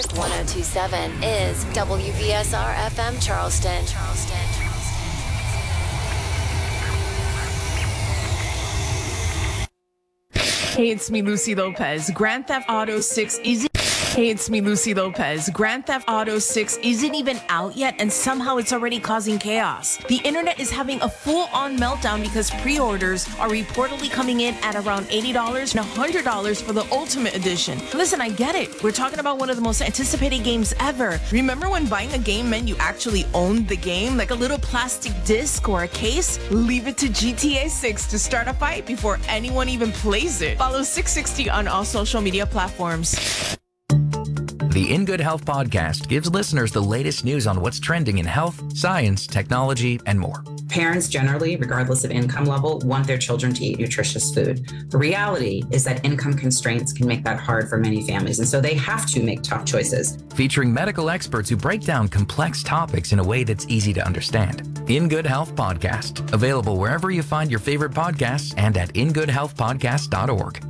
Music 1027 is WVSR FM Charleston. Hey, it's me, Lucy Lopez. Grand Theft Auto 6 isn't... Hey, it's me, Lucy Lopez. Grand Theft Auto 6 isn't even out yet, and somehow it's already causing chaos. The internet is having a full-on meltdown because pre-orders are reportedly coming in at around $80 and $100 for the Ultimate Edition. Listen, I get it. We're talking about one of the most anticipated games ever. Remember when buying a game meant you actually owned the game? Like a little plastic disc or a case? Leave it to GTA 6 to start a fight before anyone even plays it. Follow 660 on all social media platforms. The In Good Health podcast gives listeners the latest news on what's trending in health, science, technology, and more. Parents generally, regardless of income level, want their children to eat nutritious food. The reality is that income constraints can make that hard for many families, and so they have to make tough choices. Featuring medical experts who break down complex topics in a way that's easy to understand. In Good Health Podcast, available wherever you find your favorite podcasts and at ingoodhealthpodcast.org.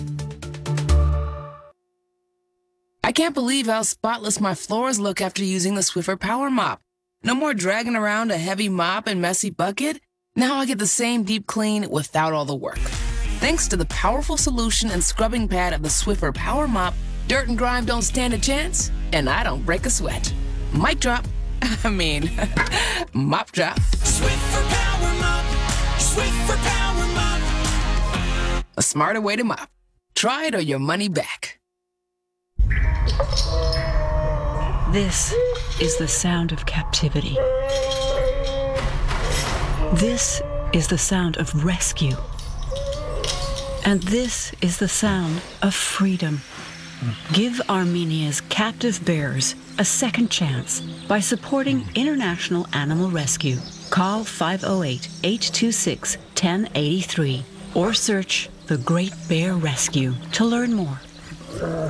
I can't believe how spotless my floors look after using the Swiffer Power Mop. No more dragging around a heavy mop and messy bucket. Now I get the same deep clean without all the work. Thanks to the powerful solution and scrubbing pad of the Swiffer Power Mop, dirt and grime don't stand a chance, and I don't break a sweat. Mic drop. Mop drop. Swiffer Power Mop. Swiffer Power Mop. A smarter way to mop. Try it or your money back. This is the sound of captivity. This is the sound of rescue. And this is the sound of freedom. Give Armenia's captive bears a second chance by supporting International Animal Rescue. Call 508-826-1083 or search The Great Bear Rescue to learn more.